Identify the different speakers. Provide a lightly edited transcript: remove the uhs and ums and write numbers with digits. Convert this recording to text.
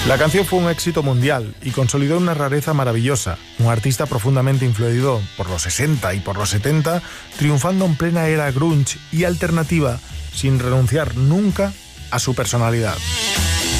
Speaker 1: La canción fue un éxito mundial y consolidó una rareza maravillosa, un artista profundamente influido por los 60 y por los 70, triunfando en plena era grunge y alternativa, sin renunciar nunca a su personalidad.